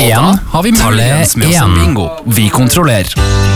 Og da har vi muligens med oss en bingo. Vi kontrollerer.